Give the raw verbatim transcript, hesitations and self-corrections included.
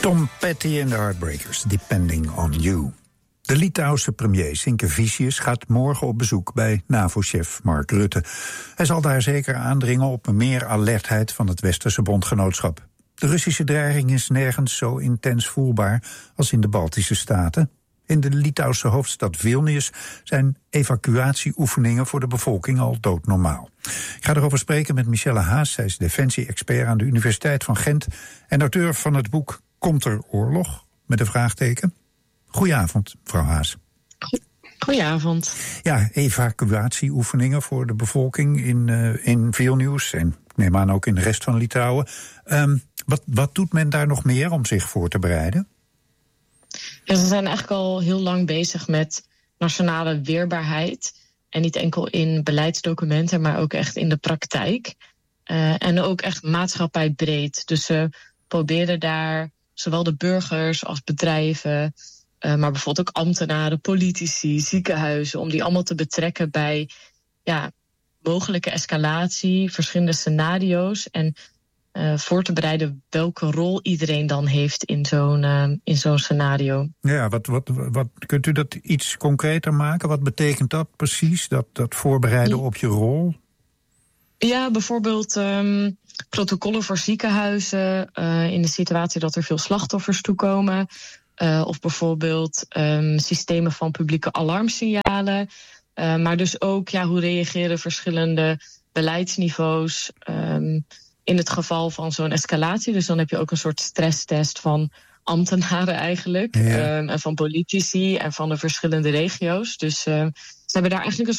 Tom Petty en de Heartbreakers, Depending on You. De Litouwse premier Sinkevicius gaat morgen op bezoek bij NAVO-chef Mark Rutte. Hij zal daar zeker aandringen op meer alertheid van het Westerse bondgenootschap. De Russische dreiging is nergens zo intens voelbaar als in de Baltische staten. In de Litouwse hoofdstad Vilnius zijn evacuatieoefeningen voor de bevolking al doodnormaal. Ik ga erover spreken met Michelle Haas. Zij is defensie-expert aan de Universiteit van Gent en auteur van het boek Komt er oorlog? Met een vraagteken. Goedenavond, mevrouw Haas. Goedenavond. Ja, evacuatieoefeningen voor de bevolking in, uh, in Vilnius en ik neem aan ook in de rest van Litouwen. Um, wat, wat doet men daar nog meer om zich voor te bereiden? Ja, ze zijn eigenlijk al heel lang bezig met nationale weerbaarheid. En niet enkel in beleidsdocumenten, maar ook echt in de praktijk. Uh, en ook echt maatschappijbreed. Dus ze proberen daar zowel de burgers als bedrijven, uh, maar bijvoorbeeld ook ambtenaren, politici, ziekenhuizen, om die allemaal te betrekken bij ja, mogelijke escalatie, verschillende scenario's en uh, voor te bereiden welke rol iedereen dan heeft in zo'n, uh, in zo'n scenario. Ja, wat, wat, wat, kunt u dat iets concreter maken? Wat betekent dat precies, dat, dat voorbereiden op je rol? Ja, bijvoorbeeld um, protocollen voor ziekenhuizen uh, in de situatie dat er veel slachtoffers toekomen. Uh, of bijvoorbeeld um, systemen van publieke alarmsignalen. Uh, maar dus ook ja, hoe reageren verschillende beleidsniveaus um, in het geval van zo'n escalatie. Dus dan heb je ook een soort stresstest van ambtenaren eigenlijk. Ja. Um, en van politici en van de verschillende regio's. Dus uh, ze hebben daar eigenlijk een